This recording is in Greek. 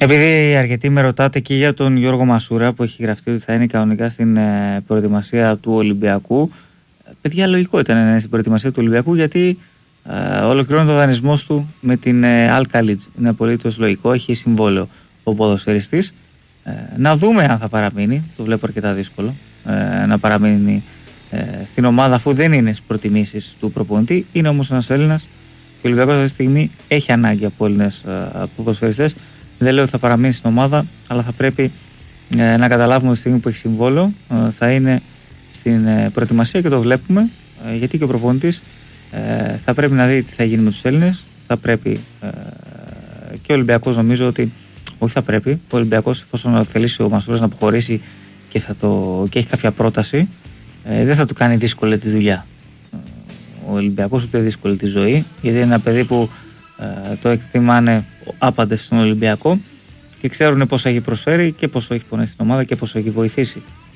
Επειδή αρκετοί με ρωτάτε και για τον Γιώργο Μασούρα που έχει γραφτεί ότι θα είναι κανονικά στην προετοιμασία του Ολυμπιακού, παιδιά, λογικό ήταν να είναι στην προετοιμασία του Ολυμπιακού, γιατί ολοκληρώνει το δανεισμό του με την Al Khalid. Είναι απολύτως λογικό, έχει συμβόλαιο ο ποδοσφαιριστής. Να δούμε αν θα παραμείνει. Το βλέπω αρκετά δύσκολο να παραμείνει στην ομάδα, αφού δεν είναι στις προτιμήσεις του προπονητή. Είναι όμως ένας Έλληνας και ο Ολυμπιακός αυτή τη στιγμή έχει ανάγκη από Έλληνες ποδοσφαιριστές. Δεν λέω ότι θα παραμείνει στην ομάδα, αλλά θα πρέπει να καταλάβουμε ότι τη στιγμή που έχει συμβόλαιο θα είναι στην προετοιμασία, και το βλέπουμε, γιατί και ο προπονητής θα πρέπει να δει τι θα γίνει με τους Έλληνες. Θα πρέπει και ο Ολυμπιακός, νομίζω ότι όχι θα πρέπει, ο Ολυμπιακός, εφόσον θελήσει ο Μασούρας να αποχωρήσει και έχει κάποια πρόταση, δεν θα του κάνει δύσκολη τη δουλειά ο Ολυμπιακός, ούτε δύσκολη τη ζωή, γιατί είναι ένα παιδί που το εκτιμάνε άπαντες στον Ολυμπιακό και ξέρουν πόσο έχει προσφέρει και πόσο έχει πονέσει την ομάδα και πόσο έχει βοηθήσει